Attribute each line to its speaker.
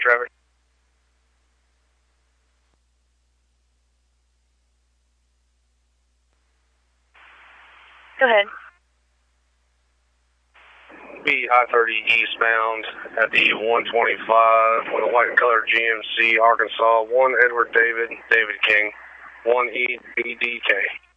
Speaker 1: traffic.
Speaker 2: Go ahead.
Speaker 1: Be I-30 eastbound at the 125 with a white colored GMC, Arkansas, 1 Edward David, David King, 1 EDK.